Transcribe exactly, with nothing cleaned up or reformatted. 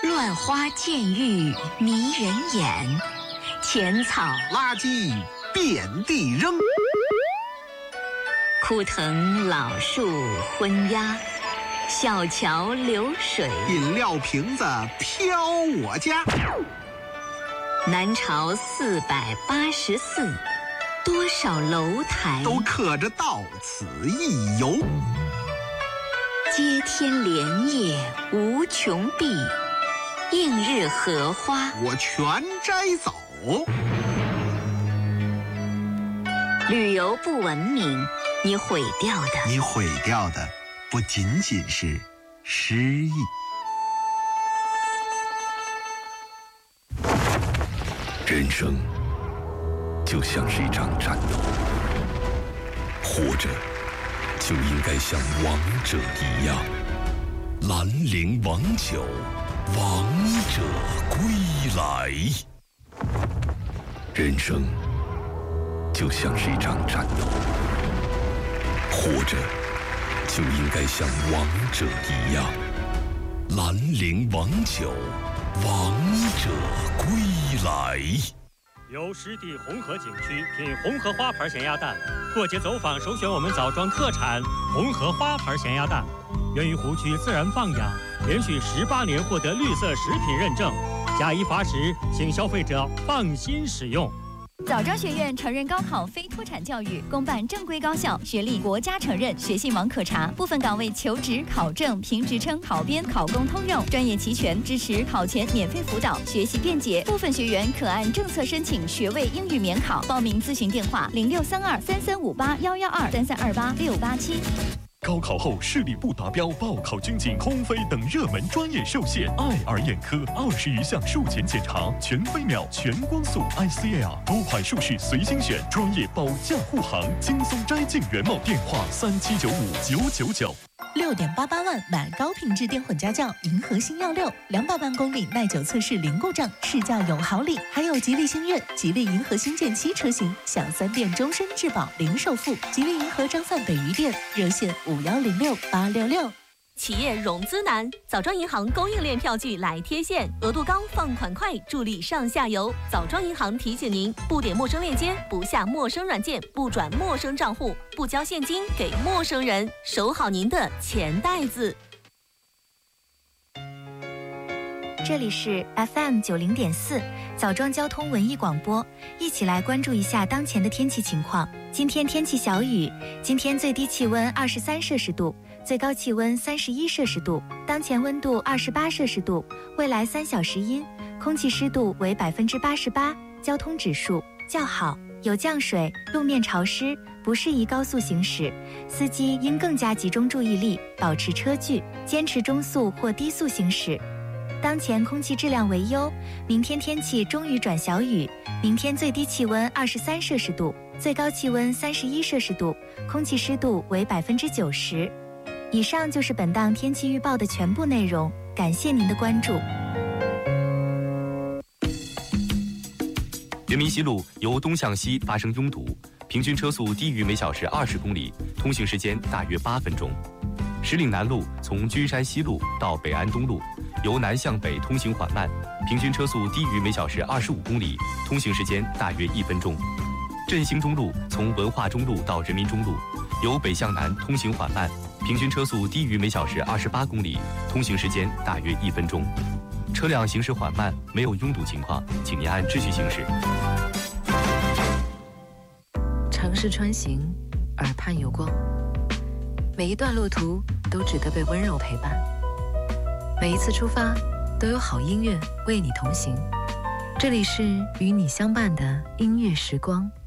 乱花渐欲迷人眼，浅草垃圾遍地扔， 枯藤老树昏鸦，小桥流水饮料瓶子飘我家。 南朝四百八十寺，多少楼台都刻着到此一游。 接天莲叶无穷碧，映日荷花我全摘走。 旅游不文明，你毁掉的， 你毁掉的不仅仅是诗意。 人生就像是一场战斗，活着就应该像王者一样，兰陵王酒，王者归来。人生就像是一场战斗，活着就应该像王者一样，兰陵王酒，王者归来。 由湿地红河景区品红河花牌咸鸭蛋，过节走访首选我们枣庄特产红河花牌咸鸭蛋，源于湖区自然放养，连续十八年获得绿色食品认证，假一罚十，请消费者放心使用。 枣庄学院承认高考非脱产教育，公办正规高校，学历国家承认，学信网可查。部分岗位求职、考证、评职称、考编、考公通用，专业齐全，支持考前免费辅导，学习便捷。部分学员可按政策申请学位英语免考。报名咨询电话：零六三二三三五八幺幺二三三二八六八七。 高考后视力不达标，报考军警、空飞等热门专业受限。爱尔眼科二十余项术前检查，全飞秒、全光速 I C L， 多款术式随心选，专业保驾护航，轻松摘镜原貌。电话三七九五九九九。 六点八八万买高品质电混加轿，银河星耀六，两百万公里耐久测试零故障，试驾有好礼，还有吉利星越、吉利银河星舰七车型，享三电终身质保零首付。吉利银河张范北余店热线五幺零六八六六。 企业融资难，枣庄银行供应链票据来贴现，额度高，放款快，助力上下游。枣庄银行提醒您：不点陌生链接，不下陌生软件，不转陌生账户，不交现金给陌生人，守好您的钱袋子。 这里是 F M 九零点四枣庄交通文艺广播，一起来关注一下当前的天气情况。今天天气小雨，今天最低气温二十三摄氏度，最高气温三十一摄氏度，当前温度二十八摄氏度，未来三小时阴，空气湿度为百分之八十八，交通指数较好，有降水，路面潮湿，不适宜高速行驶，司机应更加集中注意力，保持车距，坚持中速或低速行驶。当前空气质量为优，明天天气中雨转小雨，明天最低气温二十三摄氏度，最高气温三十一摄氏度，空气湿度为百分之九十。以上就是本档天气预报的全部内容，感谢您的关注。 人民西路由东向西发生拥堵，平均车速低于每小时二十公里，通行时间大约八分钟。石岭南路从君山西路到北安东路，由南向北通行缓慢，平均车速低于每小时二十五公里，通行时间大约一分钟。振兴中路从文化中路到人民中路，由北向南通行缓慢，平均车速低于每小时二十八公里，通行时间大约一分钟。车辆行驶缓慢，没有拥堵情况，请您按秩序行驶。 城市穿行，耳畔有光，每一段路途都值得被温柔陪伴，每一次出发都有好音乐为你同行。这里是与你相伴的音乐时光。